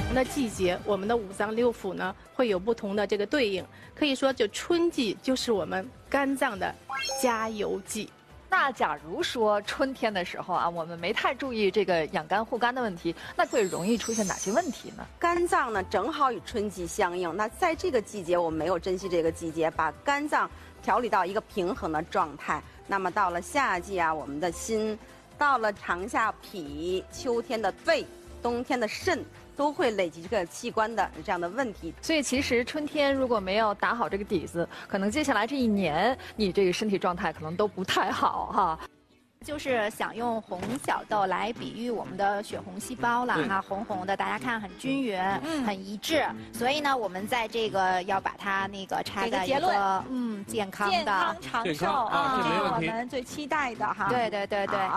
同的季节，我们的五脏六腑呢会有不同的这个对应。可以说，就春季就是我们肝脏的加油季。 那假如说春天的时候啊，我们没太注意这个养肝护肝的问题，那会容易出现哪些问题呢？ 肝脏呢正好与春季相应，那在这个季节我们没有珍惜这个季节，把肝脏调理到一个平衡的状态。那么到了夏季啊，我们的心；到了长夏脾；秋天的肺；冬天的肾。都会累积这个器官的这样的问题， 所以其实春天如果没有打好这个底子，可能接下来这一年你这个身体状态可能都不太好哈。 就是想用红小豆来比喻我们的血红细胞了哈，红红的，大家看很均匀，很一致。所以呢，我们在这个要把它那个插在一个健康的、 健康长寿啊，这是我们最期待的哈。 对对对对。